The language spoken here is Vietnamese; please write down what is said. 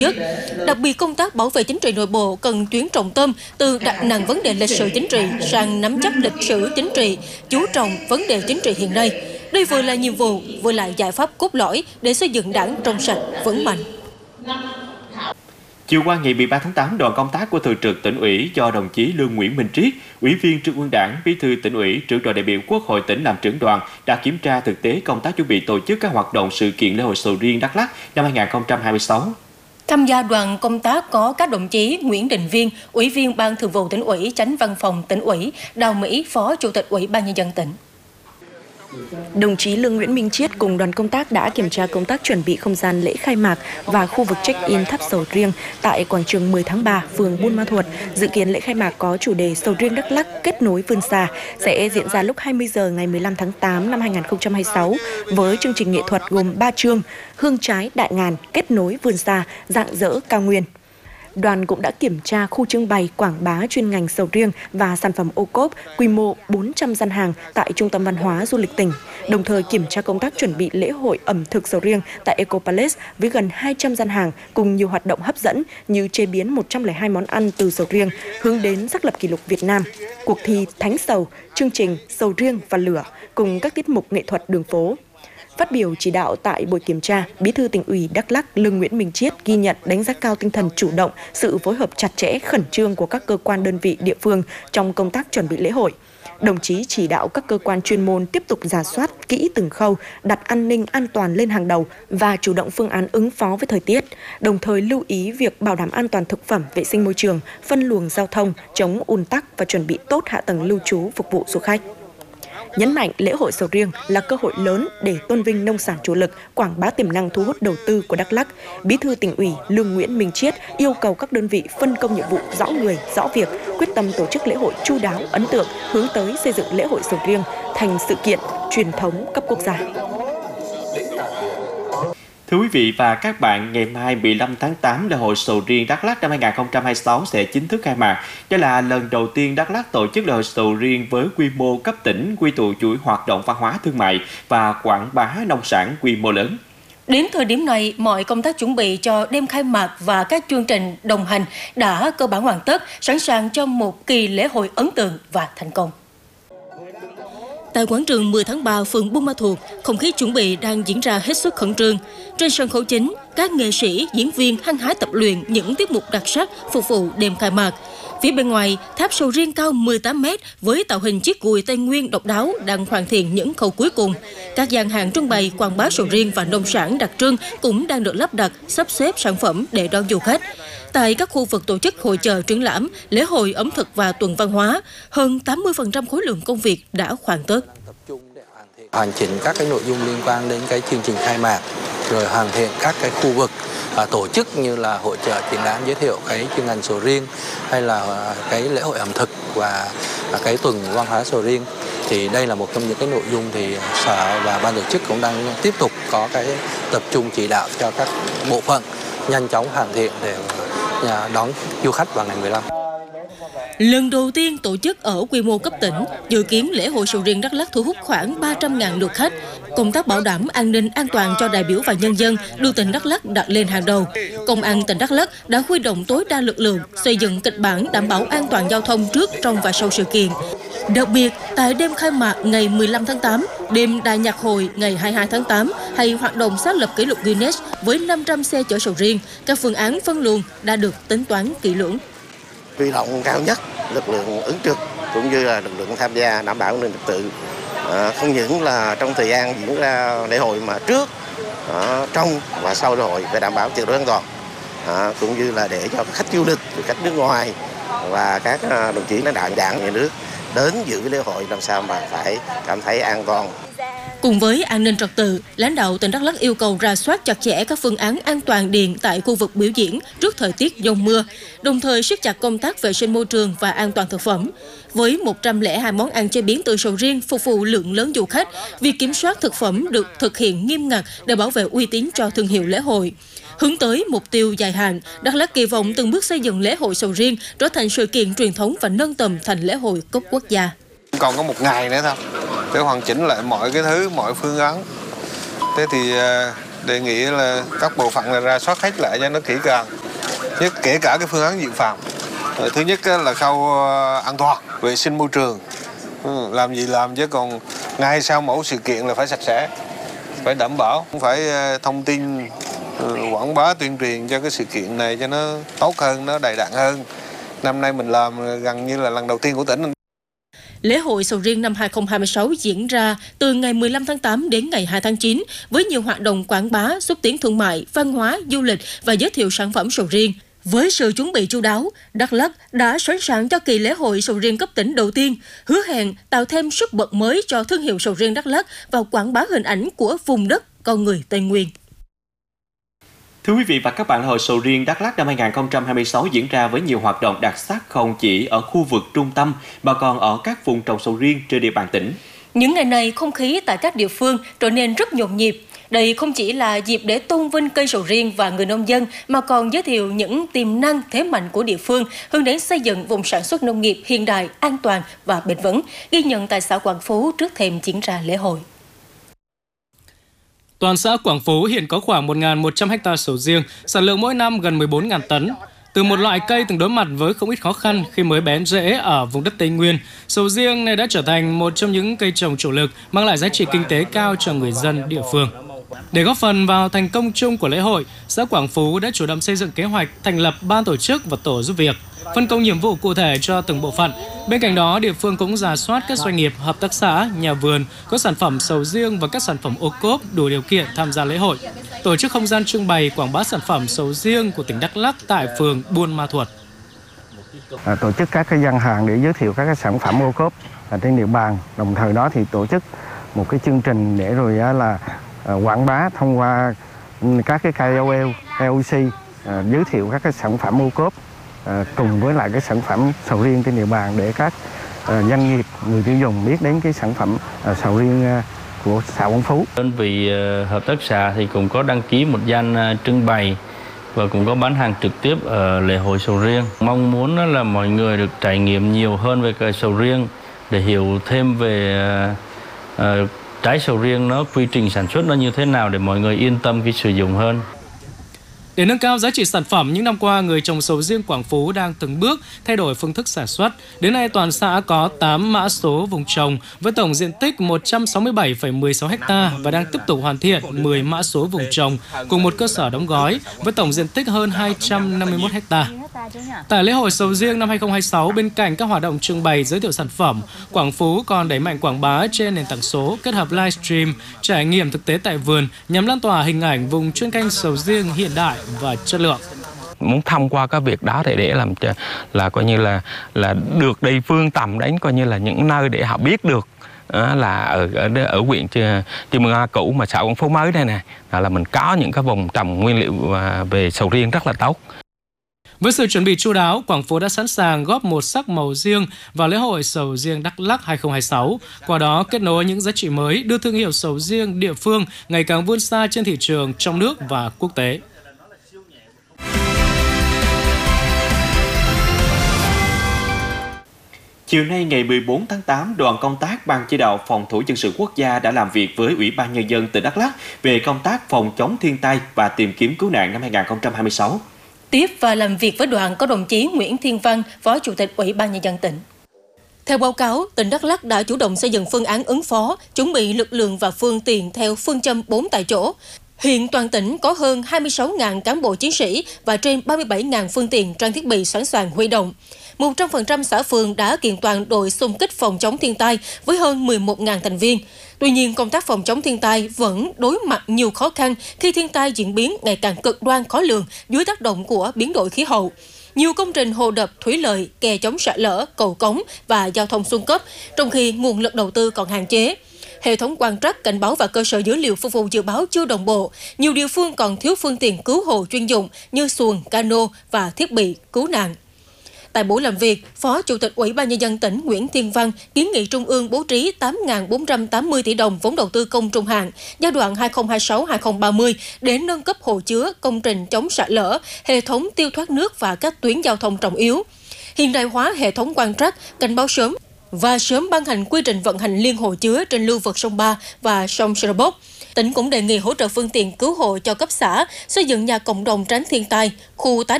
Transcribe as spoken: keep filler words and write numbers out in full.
nhất. Đặc biệt, công tác bảo vệ chính trị nội bộ cần tuyến trọng tâm từ đặt nặng vấn đề lịch sử chính trị sang nắm chắc lịch sử chính trị, chú trọng vấn đề chính trị hiện nay. Đây vừa là nhiệm vụ, vừa là giải pháp cốt lõi để xây dựng đảng trong sạch, vững mạnh. Chiều qua ngày mười ba tháng tám, đoàn công tác của Thường trực Tỉnh ủy do đồng chí Lương Nguyễn Minh Triết, Ủy viên Trung ương Đảng, Bí thư Tỉnh ủy, Trưởng đoàn đại biểu Quốc hội tỉnh làm trưởng đoàn đã kiểm tra thực tế công tác chuẩn bị tổ chức các hoạt động sự kiện lễ hội sầu riêng Đắk Lắk năm hai nghìn không trăm hai mươi sáu. Tham gia đoàn công tác có các đồng chí Nguyễn Đình Viên, Ủy viên Ban Thường vụ Tỉnh ủy, Chánh Văn phòng Tỉnh ủy, Đào Mỹ, Phó Chủ tịch Ủy ban Nhân dân tỉnh. Đồng chí Lương Nguyễn Minh Triết cùng đoàn công tác đã kiểm tra công tác chuẩn bị không gian lễ khai mạc và khu vực check-in tháp sầu riêng tại quảng trường mười tháng ba, phường Buôn Ma Thuột. Dự kiến lễ khai mạc có chủ đề Sầu riêng Đắk Lắk kết nối vươn xa sẽ diễn ra lúc hai mươi giờ ngày mười lăm tháng tám năm hai nghìn không trăm hai mươi sáu với chương trình nghệ thuật gồm ba chương: Hương trái đại ngàn, kết nối vươn xa, rạng rỡ cao nguyên. Đoàn cũng đã kiểm tra khu trưng bày quảng bá chuyên ngành sầu riêng và sản phẩm ô cốp quy mô bốn trăm gian hàng tại Trung tâm Văn hóa Du lịch tỉnh, đồng thời kiểm tra công tác chuẩn bị lễ hội ẩm thực sầu riêng tại Eco Palace với gần hai trăm gian hàng cùng nhiều hoạt động hấp dẫn như chế biến một trăm lẻ hai món ăn từ sầu riêng hướng đến xác lập kỷ lục Việt Nam, cuộc thi Thánh Sầu, chương trình Sầu riêng và lửa cùng các tiết mục nghệ thuật đường phố. Phát biểu chỉ đạo tại buổi kiểm tra, Bí thư Tỉnh ủy Đắk Lắk Lương Nguyễn Minh Triết ghi nhận đánh giá cao tinh thần chủ động, sự phối hợp chặt chẽ, khẩn trương của các cơ quan đơn vị địa phương trong công tác chuẩn bị lễ hội. Đồng chí chỉ đạo các cơ quan chuyên môn tiếp tục rà soát kỹ từng khâu, đặt an ninh an toàn lên hàng đầu và chủ động phương án ứng phó với thời tiết, đồng thời lưu ý việc bảo đảm an toàn thực phẩm, vệ sinh môi trường, phân luồng giao thông, chống ùn tắc và chuẩn bị tốt hạ tầng lưu trú phục vụ du khách. Nhấn mạnh lễ hội sầu riêng là cơ hội lớn để tôn vinh nông sản chủ lực, quảng bá tiềm năng thu hút đầu tư của Đắk Lắk. Bí thư Tỉnh ủy Lương Nguyễn Minh Triết yêu cầu các đơn vị phân công nhiệm vụ rõ người, rõ việc, quyết tâm tổ chức lễ hội chu đáo, ấn tượng, hướng tới xây dựng lễ hội sầu riêng thành sự kiện truyền thống cấp quốc gia. Thưa quý vị và các bạn, ngày mai mười lăm tháng tám, lễ hội sầu riêng Đắk Lắk năm hai nghìn không trăm hai mươi sáu sẽ chính thức khai mạc. Đây là lần đầu tiên Đắk Lắk tổ chức lễ hội sầu riêng với quy mô cấp tỉnh, quy tụ chuỗi hoạt động văn hóa thương mại và quảng bá nông sản quy mô lớn. Đến thời điểm này, mọi công tác chuẩn bị cho đêm khai mạc và các chương trình đồng hành đã cơ bản hoàn tất, sẵn sàng cho một kỳ lễ hội ấn tượng và thành công. Tại quảng trường mười tháng ba, phường Buôn Ma Thuột, không khí chuẩn bị đang diễn ra hết sức khẩn trương. Trên sân khấu chính, các nghệ sĩ, diễn viên hăng hái tập luyện những tiết mục đặc sắc phục vụ đêm khai mạc. Phía bên ngoài, tháp sầu riêng cao mười tám mét với tạo hình chiếc gùi Tây Nguyên độc đáo đang hoàn thiện những khâu cuối cùng. Các gian hàng trưng bày quảng bá sầu riêng và nông sản đặc trưng cũng đang được lắp đặt, sắp xếp sản phẩm để đón du khách. Tại các khu vực tổ chức hội chợ triển lãm, lễ hội ẩm thực và tuần văn hóa, hơn tám mươi phần trăm khối lượng công việc đã hoàn tất. Hoàn chỉnh các cái nội dung liên quan đến cái chương trình khai mạc, rồi hoàn thiện các cái khu vực à, tổ chức như là hội chợ triển lãm giới thiệu cái chuyên ngành sầu riêng, hay là cái lễ hội ẩm thực và cái tuần văn hóa sầu riêng. Thì đây là một trong những cái nội dung thì sở và ban tổ chức cũng đang tiếp tục có cái tập trung chỉ đạo cho các bộ phận nhanh chóng hoàn thiện để đón du khách vào ngày mười lăm. Lần đầu tiên tổ chức ở quy mô cấp tỉnh, dự kiến lễ hội sầu riêng Đắk Lắk thu hút khoảng ba trăm nghìn lượt khách. Công tác bảo đảm an ninh an toàn cho đại biểu và nhân dân được tỉnh Đắk Lắk đặt lên hàng đầu. Công an tỉnh Đắk Lắk đã huy động tối đa lực lượng, xây dựng kịch bản đảm bảo an toàn giao thông trước, trong và sau sự kiện. Đặc biệt, tại đêm khai mạc ngày mười lăm tháng tám, đêm đại nhạc hội ngày hai mươi hai tháng tám hay hoạt động xác lập kỷ lục Guinness với năm trăm xe chở sầu riêng, các phương án phân luồng đã được tính toán kỹ lưỡng. Huy động cao nhất lực lượng ứng trực cũng như là lực lượng tham gia đảm bảo an ninh trật tự, à, không những là trong thời gian diễn ra lễ hội mà trước, à, trong và sau lễ hội phải đảm bảo tuyệt đối an toàn, à, cũng như là để cho khách du lịch, khách nước ngoài và các đồng chí lãnh đạo đảng nhà nước đến dự lễ hội làm sao mà phải cảm thấy an toàn. Cùng với an ninh trật tự, lãnh đạo tỉnh Đắk Lắk yêu cầu rà soát chặt chẽ các phương án an toàn điện tại khu vực biểu diễn trước thời tiết dông mưa, đồng thời siết chặt công tác vệ sinh môi trường và an toàn thực phẩm. Với một trăm lẻ hai món ăn chế biến từ sầu riêng phục vụ lượng lớn du khách, việc kiểm soát thực phẩm được thực hiện nghiêm ngặt để bảo vệ uy tín cho thương hiệu lễ hội. Hướng tới mục tiêu dài hạn, Đắk Lắk kỳ vọng từng bước xây dựng lễ hội sầu riêng trở thành sự kiện truyền thống và nâng tầm thành lễ hội cấp quốc gia. Còn có một ngày nữa thôi để hoàn chỉnh lại mọi cái thứ, mọi phương án. Thế thì đề nghị là các bộ phận là ra soát hết lại cho nó kỹ càng, nhất kể cả cái phương án dự phòng. Thứ nhất là khâu an toàn, vệ sinh môi trường, làm gì làm chứ còn ngay sau mỗi sự kiện là phải sạch sẽ, phải đảm bảo, phải thông tin quảng bá tuyên truyền cho cái sự kiện này cho nó tốt hơn, nó đầy đặn hơn. Năm nay mình làm gần như là lần đầu tiên của tỉnh. Lễ hội sầu riêng năm hai không hai sáu diễn ra từ ngày mười lăm tháng tám đến ngày hai tháng chín với nhiều hoạt động quảng bá, xúc tiến thương mại, văn hóa, du lịch và giới thiệu sản phẩm sầu riêng. Với sự chuẩn bị chu đáo, Đắk Lắk đã sẵn sàng cho kỳ lễ hội sầu riêng cấp tỉnh đầu tiên, hứa hẹn tạo thêm sức bật mới cho thương hiệu sầu riêng Đắk Lắk và quảng bá hình ảnh của vùng đất con người Tây Nguyên. Thưa quý vị và các bạn, Lễ hội sầu riêng Đắk Lắk năm hai không hai sáu diễn ra với nhiều hoạt động đặc sắc không chỉ ở khu vực trung tâm mà còn ở các vùng trồng sầu riêng trên địa bàn tỉnh. Những ngày này, không khí tại các địa phương trở nên rất nhộn nhịp. Đây không chỉ là dịp để tôn vinh cây sầu riêng và người nông dân mà còn giới thiệu những tiềm năng thế mạnh của địa phương, hướng đến xây dựng vùng sản xuất nông nghiệp hiện đại, an toàn và bền vững, ghi nhận tại xã Quảng Phú trước thềm diễn ra lễ hội. Toàn xã Quảng Phú hiện có khoảng một nghìn một trăm ha sầu riêng, sản lượng mỗi năm gần mười bốn nghìn tấn. Từ một loại cây từng đối mặt với không ít khó khăn khi mới bén rễ ở vùng đất Tây Nguyên, sầu riêng này đã trở thành một trong những cây trồng chủ lực mang lại giá trị kinh tế cao cho người dân địa phương. Để góp phần vào thành công chung của lễ hội, xã Quảng Phú đã chủ động xây dựng kế hoạch thành lập ban tổ chức và tổ giúp việc, phân công nhiệm vụ cụ thể cho từng bộ phận. Bên cạnh đó, địa phương cũng rà soát các doanh nghiệp, hợp tác xã, nhà vườn có sản phẩm sầu riêng và các sản phẩm ô cốp đủ điều kiện tham gia lễ hội. Tổ chức không gian trưng bày quảng bá sản phẩm sầu riêng của tỉnh Đắk Lắk tại phường Buôn Ma Thuột. À, tổ chức các cái gian hàng để giới thiệu các cái sản phẩm ô cốp ở trên địa bàn. Đồng thời đó thì tổ chức một cái chương trình để rồi là à, quảng bá thông qua các cái ca o lờ, ca o xê à, giới thiệu các cái sản phẩm ô cốp à, cùng với lại cái sản phẩm sầu riêng trên địa bàn để các à, doanh nghiệp, người tiêu dùng biết đến cái sản phẩm à, sầu riêng à, của xã Quảng Phú. Đơn vị hợp tác xã thì cũng có đăng ký một gian trưng bày và cũng có bán hàng trực tiếp ở lễ hội sầu riêng. Mong muốn là mọi người được trải nghiệm nhiều hơn về cây sầu riêng để hiểu thêm về uh, trái sầu riêng, nó quy trình sản xuất nó như thế nào để mọi người yên tâm khi sử dụng hơn. Để nâng cao giá trị sản phẩm, những năm qua, người trồng sầu riêng Quảng Phú đang từng bước thay đổi phương thức sản xuất. Đến nay, toàn xã có tám mã số vùng trồng với tổng diện tích một trăm sáu mươi bảy phẩy mười sáu ha và đang tiếp tục hoàn thiện mười mã số vùng trồng cùng một cơ sở đóng gói với tổng diện tích hơn hai trăm năm mươi mốt ha. Tại lễ hội sầu riêng năm hai không hai sáu, bên cạnh các hoạt động trưng bày giới thiệu sản phẩm, Quảng Phú còn đẩy mạnh quảng bá trên nền tảng số, kết hợp livestream, trải nghiệm thực tế tại vườn nhằm lan tỏa hình ảnh vùng chuyên canh sầu riêng hiện đại và chất lượng. Muốn thông qua cái việc đó thì để làm cho là coi như là là được đi phương tầm đến coi như là những nơi để họ biết được à, là ở ở ở huyện Chư Mương A cũ mà xã Quảng Phú mới đây này là, là mình có những cái vùng trồng nguyên liệu về sầu riêng rất là tốt. Với sự chuẩn bị chu đáo, Quảng Phú đã sẵn sàng góp một sắc màu riêng vào lễ hội sầu riêng Đắk Lắk hai không hai sáu, qua đó kết nối những giá trị mới, đưa thương hiệu sầu riêng địa phương ngày càng vươn xa trên thị trường trong nước và quốc tế. Chiều nay ngày mười bốn tháng tám, đoàn công tác Ban chỉ đạo phòng thủ dân sự quốc gia đã làm việc với Ủy ban Nhân dân tỉnh Đắk Lắk về công tác phòng chống thiên tai và tìm kiếm cứu nạn năm hai không hai sáu. Tiếp và làm việc với đoàn có đồng chí Nguyễn Thiên Văn, Phó Chủ tịch Ủy ban Nhân dân tỉnh. Theo báo cáo, tỉnh Đắk Lắk đã chủ động xây dựng phương án ứng phó, chuẩn bị lực lượng và phương tiện theo phương châm bốn tại chỗ. Hiện toàn tỉnh có hơn hai mươi sáu nghìn cán bộ chiến sĩ và trên ba mươi bảy nghìn phương tiện trang thiết bị sẵn sàng huy động. một trăm phần trăm xã phường đã kiện toàn đội xung kích phòng chống thiên tai với hơn mười một nghìn thành viên. Tuy nhiên, công tác phòng chống thiên tai vẫn đối mặt nhiều khó khăn khi thiên tai diễn biến ngày càng cực đoan khó lường dưới tác động của biến đổi khí hậu. Nhiều công trình hồ đập, thủy lợi, kè chống sạt lở, cầu cống và giao thông xuống cấp, trong khi nguồn lực đầu tư còn hạn chế. Hệ thống quan trắc, cảnh báo và cơ sở dữ liệu phục vụ dự báo chưa đồng bộ. Nhiều địa phương còn thiếu phương tiện cứu hộ chuyên dụng như xuồng, cano và thiết bị cứu nạn. Tại buổi làm việc, Phó Chủ tịch Ủy ban Nhân dân tỉnh Nguyễn Thiên Văn kiến nghị Trung ương bố trí tám nghìn bốn trăm tám mươi tỷ đồng vốn đầu tư công trung hạn giai đoạn hai không hai sáu đến hai không ba mươi để nâng cấp hồ chứa, công trình chống sạt lở, hệ thống tiêu thoát nước và các tuyến giao thông trọng yếu, hiện đại hóa hệ thống quan trắc, cảnh báo sớm và sớm ban hành quy trình vận hành liên hồ chứa trên lưu vực sông Ba và sông Sê-Rô-Bốc. Tỉnh cũng đề nghị hỗ trợ phương tiện cứu hộ cho cấp xã, xây dựng nhà cộng đồng tránh thiên tai, khu tái